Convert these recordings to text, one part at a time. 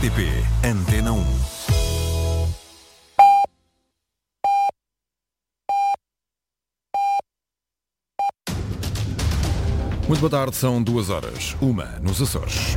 RTP Antena 1. Muito boa tarde, são 2h, 1 nos Açores.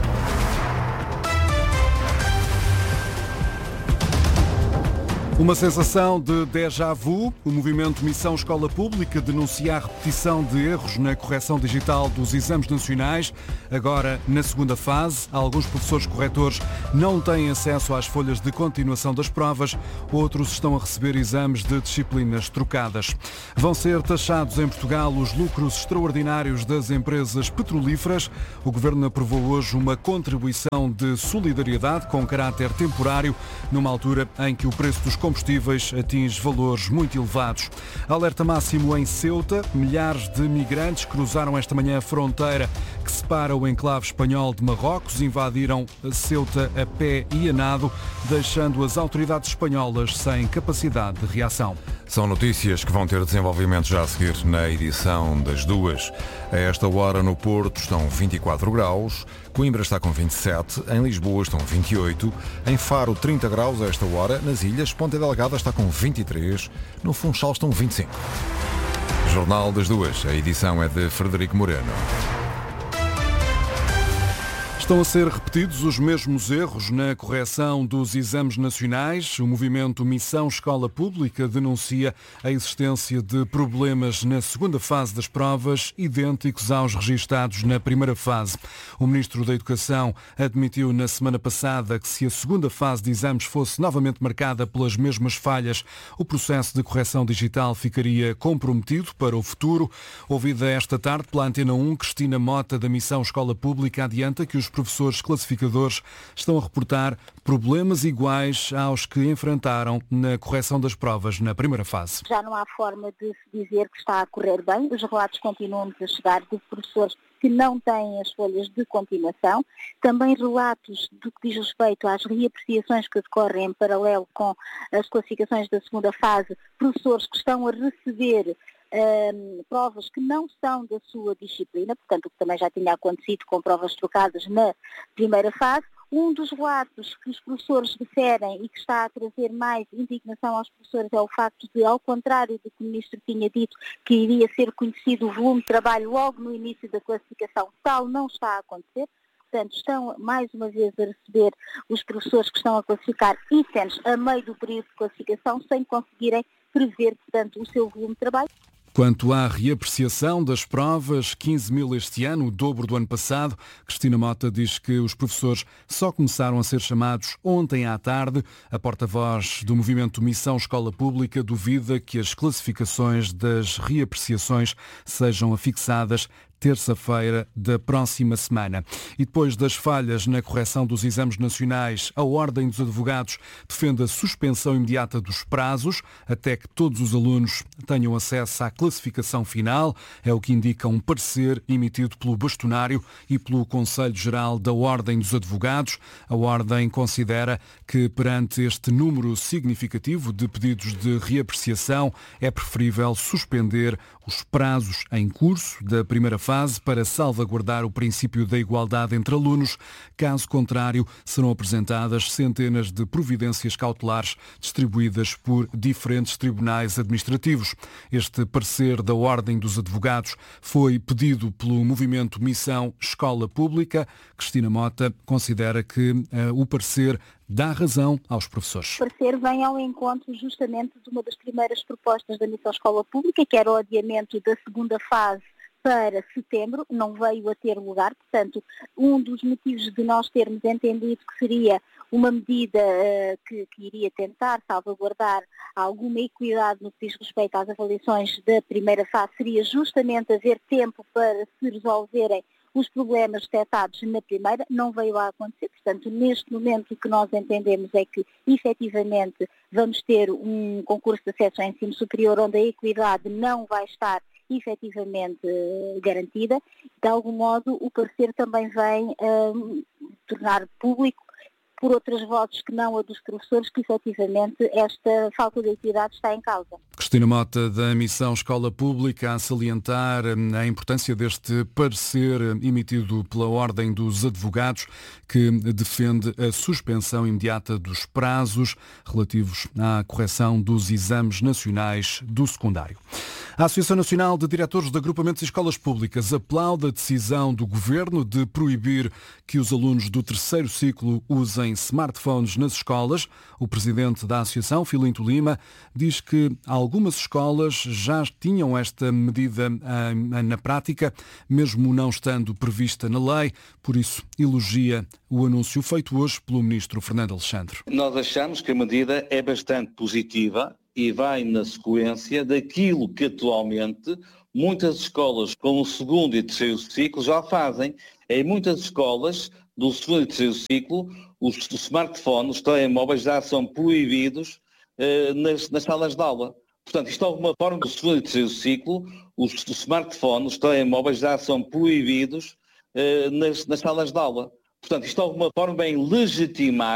Uma sensação de déjà vu. O movimento Missão Escola Pública denuncia a repetição de erros na correção digital dos exames nacionais. Agora, na segunda fase, alguns professores corretores não têm acesso às folhas de continuação das provas. Outros estão a receber exames de disciplinas trocadas. Vão ser taxados em Portugal os lucros extraordinários das empresas petrolíferas. O Governo aprovou hoje uma contribuição de solidariedade com caráter temporário, numa altura em que o preço dos combustíveis atinge valores muito elevados. Alerta máximo em Ceuta. Milhares de migrantes cruzaram esta manhã a fronteira que separa o enclave espanhol de Marrocos, invadiram Ceuta a pé e a nado, deixando as autoridades espanholas sem capacidade de reação. São notícias que vão ter desenvolvimento já a seguir na edição das 2. A esta hora no Porto estão 24 graus, Coimbra está com 27, em Lisboa estão 28, em Faro 30 graus a esta hora, nas ilhas Ponta Delgada está com 23, no Funchal estão 25. Jornal das 2, a edição é de Frederico Moreno. Estão a ser repetidos os mesmos erros na correção dos exames nacionais. O movimento Missão Escola Pública denuncia a existência de problemas na segunda fase das provas, idênticos aos registados na primeira fase. O Ministro da Educação admitiu na semana passada que se a segunda fase de exames fosse novamente marcada pelas mesmas falhas, o processo de correção digital ficaria comprometido para o futuro. Ouvida esta tarde pela Antena 1, Cristina Mota, da Missão Escola Pública, adianta que os professores classificadores estão a reportar problemas iguais aos que enfrentaram na correção das provas na primeira fase. Já não há forma de se dizer que está a correr bem. Os relatos continuam a chegar de professores que não têm as folhas de continuação. Também relatos do que diz respeito às reapreciações que decorrem em paralelo com as classificações da segunda fase, professores que estão a receber provas que não são da sua disciplina, portanto, o que também já tinha acontecido com provas trocadas na primeira fase. Um dos relatos que os professores referem e que está a trazer mais indignação aos professores é o facto de, ao contrário do que o Ministro tinha dito, que iria ser conhecido o volume de trabalho logo no início da classificação, tal não está a acontecer. Portanto, estão mais uma vez a receber os professores que estão a classificar itens a meio do período de classificação sem conseguirem prever, portanto, o seu volume de trabalho. Quanto à reapreciação das provas, 15 mil este ano, o dobro do ano passado, Cristina Mota diz que os professores só começaram a ser chamados ontem à tarde. A porta-voz do movimento Missão Escola Pública duvida que as classificações das reapreciações sejam afixadas terça-feira da próxima semana. E depois das falhas na correção dos exames nacionais, a Ordem dos Advogados defende a suspensão imediata dos prazos até que todos os alunos tenham acesso à classificação final. É o que indica um parecer emitido pelo bastonário e pelo Conselho Geral da Ordem dos Advogados. A Ordem considera que, perante este número significativo de pedidos de reapreciação, é preferível suspender os prazos em curso da primeira fase para salvaguardar o princípio da igualdade entre alunos. Caso contrário, serão apresentadas centenas de providências cautelares distribuídas por diferentes tribunais administrativos. Este parecer da Ordem dos Advogados foi pedido pelo movimento Missão Escola Pública. Cristina Mota considera que o parecer dá razão aos professores. O parecer vem ao encontro justamente de uma das primeiras propostas da Missão Escola Pública, que era o adiamento da segunda fase para setembro, não veio a ter lugar. Portanto, um dos motivos de nós termos entendido que seria uma medida que iria tentar salvaguardar alguma equidade no que diz respeito às avaliações da primeira fase seria justamente haver tempo para se resolverem os problemas detectados na primeira, não veio a acontecer. Portanto, neste momento o que nós entendemos é que, efetivamente, vamos ter um concurso de acesso ao ensino superior onde a equidade não vai estar efetivamente garantida. De algum modo, o parecer também vem tornar público por outras vozes que não a dos professores, que efetivamente esta falta de equidade está em causa. Cristina Mota, da Missão Escola Pública, a salientar a importância deste parecer emitido pela Ordem dos Advogados, que defende a suspensão imediata dos prazos relativos à correção dos exames nacionais do secundário. A Associação Nacional de Diretores de Agrupamentos e Escolas Públicas aplaude a decisão do Governo de proibir que os alunos do terceiro ciclo usem smartphones nas escolas. O presidente da Associação, Filinto Lima, diz que algumas escolas já tinham esta medida na prática, mesmo não estando prevista na lei. Por isso, elogia o anúncio feito hoje pelo ministro Fernando Alexandre. Nós achamos que a medida é bastante positiva e vai na sequência daquilo que atualmente muitas escolas com o segundo e terceiro ciclo já fazem. Em muitas escolas do segundo e terceiro ciclo, os smartphones, os telemóveis já são proibidos nas salas de aula. Portanto, isto de alguma forma, do segundo e terceiro ciclo, os smartphones, os telemóveis já são proibidos nas salas de aula. Portanto, isto de alguma forma vem legitimar